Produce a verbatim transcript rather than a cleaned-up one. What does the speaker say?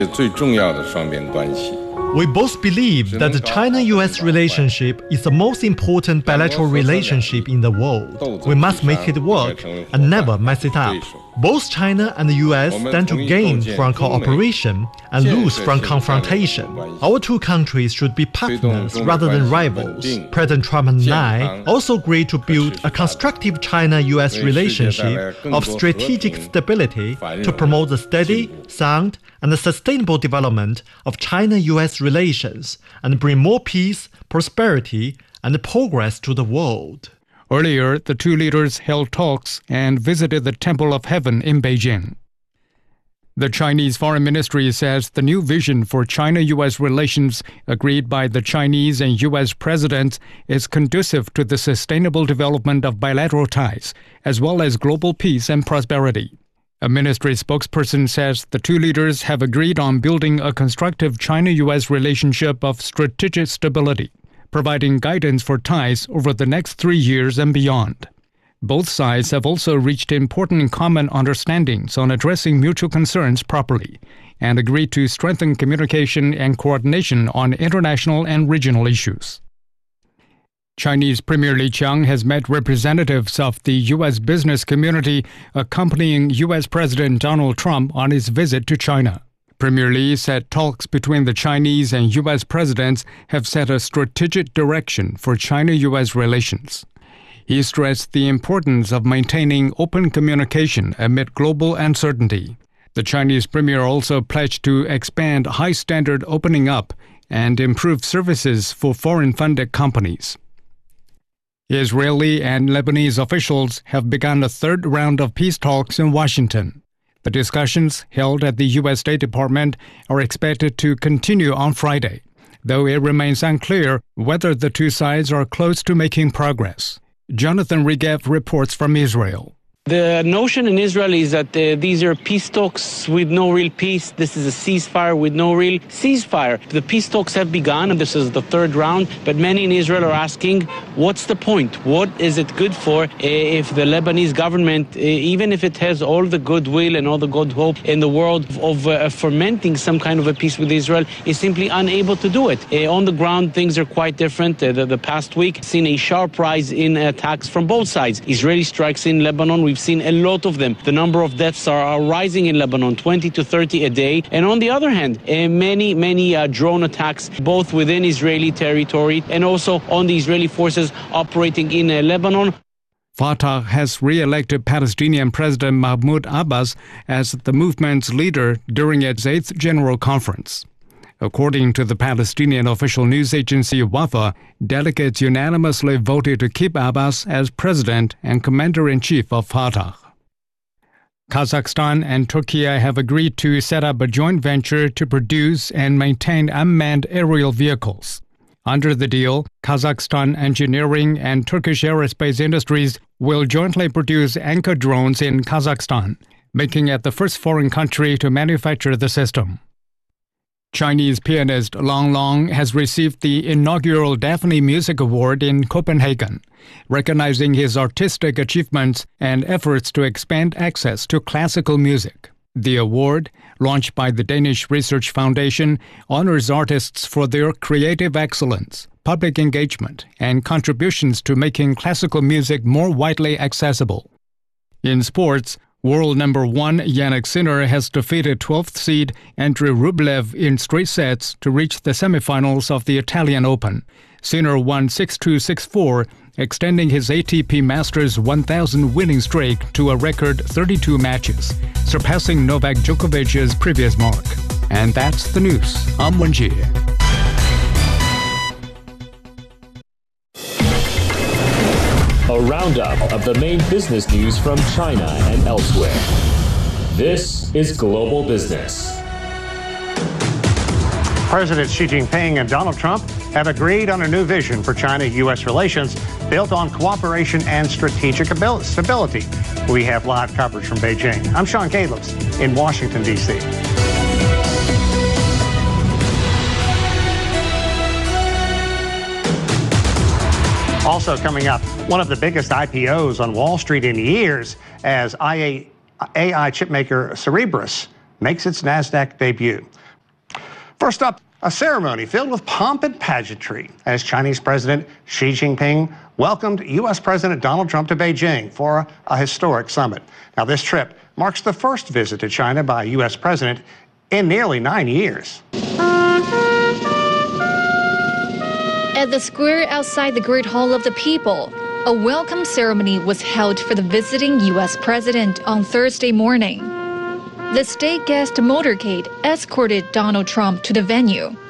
最重要的双边关系。 We both believe that the China-U S relationship is the most important bilateral relationship in the world. We must make it work and never mess it up. Both China and the U S stand to gain from cooperation and lose from confrontation. Our two countries should be partners rather than rivals. President Trump and I also agreed to build a constructive China-U S relationship of strategic stability to promote the steady, sound, and the sustainable development of China-U S relations and bring more peace, prosperity, and progress to the world. Earlier, the two leaders held talks and visited the Temple of Heaven in Beijing. The Chinese Foreign Ministry says the new vision for China-U S relations agreed by the Chinese and U S presidents is conducive to the sustainable development of bilateral ties, as well as global peace and prosperity. A ministry spokesperson says the two leaders have agreed on building a constructive China-U S relationship of strategic stability, providing guidance for ties over the next three years and beyond. Both sides have also reached important common understandings on addressing mutual concerns properly and agreed to strengthen communication and coordination on international and regional issues. Chinese Premier Li Qiang has met representatives of the U S business community accompanying U S President Donald Trump on his visit to China. Premier Li said talks between the Chinese and U S presidents have set a strategic direction for China-U S relations. He stressed the importance of maintaining open communication amid global uncertainty. The Chinese premier also pledged to expand high-standard opening up and improve services for foreign-funded companies. Israeli and Lebanese officials have begun a third round of peace talks in Washington. The discussions held at the U S State Department are expected to continue on Friday, though it remains unclear whether the two sides are close to making progress. Jonathan Regev reports from Israel. The notion in Israel is that uh, these are peace talks with no real peace. This is a ceasefire with no real ceasefire. The peace talks have begun, and this is the third round, but many in Israel are asking, what's the point? What is it good for uh, if the Lebanese government, uh, even if it has all the goodwill and all the good hope in the world of uh, fermenting some kind of a peace with Israel, is simply unable to do it? Uh, on the ground, things are quite different. Uh, the, the past week, seen a sharp rise in attacks from both sides. Israeli strikes in Lebanon, we've seen a lot of them. The number of deaths are, are rising in Lebanon, twenty to thirty a day. And on the other hand, uh, many, many uh, drone attacks, both within Israeli territory and also on the Israeli forces operating in uh, Lebanon. Fatah has re-elected Palestinian President Mahmoud Abbas as the movement's leader during its eighth General Conference. According to the Palestinian official news agency Wafa, delegates unanimously voted to keep Abbas as president and commander-in-chief of Fatah. Kazakhstan and Turkey have agreed to set up a joint venture to produce and maintain unmanned aerial vehicles. Under the deal, Kazakhstan Engineering and Turkish Aerospace Industries will jointly produce Anka drones in Kazakhstan, making it the first foreign country to manufacture the system. Chinese pianist Lang Lang has received the inaugural Daphne Music Award in Copenhagen, recognizing his artistic achievements and efforts to expand access to classical music. The award, launched by the Danish Research Foundation, honors artists for their creative excellence, public engagement, and contributions to making classical music more widely accessible. In sports, world number one Jannik Sinner has defeated twelfth seed Andrei Rublev in straight sets to reach the semifinals of the Italian Open. Sinner won six two, six four, extending his A T P Masters one thousand winning streak to a record thirty-two matches, surpassing Novak Djokovic's previous mark. And that's the news. I'm Wen Jie. A roundup of the main business news from China and elsewhere. This is Global Business. President Xi Jinping and Donald Trump have agreed on a new vision for China-U S relations built on cooperation and strategic stability. We have live coverage from Beijing. I'm Sean Calebs in Washington, D C Also coming up, one of the biggest I P Os on Wall Street in years as A I chipmaker Cerebras makes its NASDAQ debut. First up, a ceremony filled with pomp and pageantry as Chinese President Xi Jinping welcomed U S President Donald Trump to Beijing for a historic summit. Now, this trip marks the first visit to China by a U S president in nearly nine years. At the square outside the Great Hall of the People, a welcome ceremony was held for the visiting U S president on Thursday morning. The state guest motorcade escorted Donald Trump to the venue.